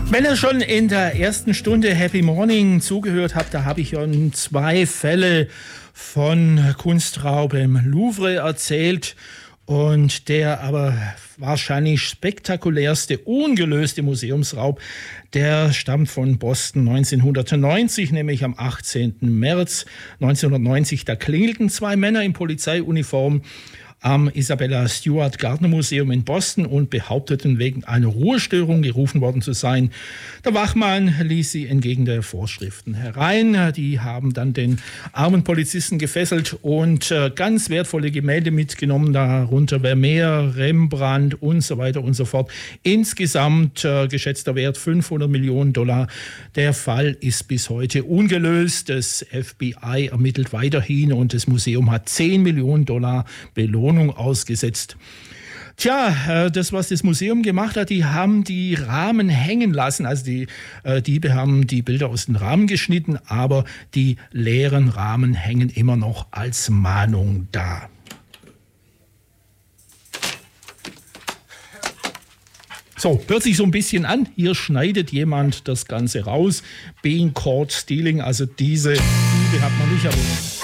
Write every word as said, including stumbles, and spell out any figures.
Wenn ihr schon in der ersten Stunde Happy Morning zugehört habt, da habe ich schon zwei Fälle von Kunstraub im Louvre erzählt. Und der aber wahrscheinlich spektakulärste ungelöste Museumsraub, der stammt von Boston neunzehnhundertneunzig, nämlich am achtzehnten März neunzehnhundertneunzig. Da klingelten zwei Männer in Polizeiuniform am Isabella Stewart Gardner Museum in Boston und behaupteten, wegen einer Ruhestörung gerufen worden zu sein. Der Wachmann ließ sie entgegen der Vorschriften herein. Die haben dann den armen Polizisten gefesselt und äh, ganz wertvolle Gemälde mitgenommen, darunter Vermeer, Rembrandt und so weiter und so fort. Insgesamt äh, geschätzter Wert fünfhundert Millionen Dollar. Der Fall ist bis heute ungelöst. Das F B I ermittelt weiterhin und das Museum hat zehn Millionen Dollar Belohnung ausgesetzt. Tja, das, was das Museum gemacht hat, die haben die Rahmen hängen lassen. Also die äh, Diebe haben die Bilder aus den Rahmen geschnitten, aber die leeren Rahmen hängen immer noch als Mahnung da. So, hört sich so ein bisschen an. Hier schneidet jemand das Ganze raus. Being caught stealing, also diese Diebe hat man nicht erwähnt.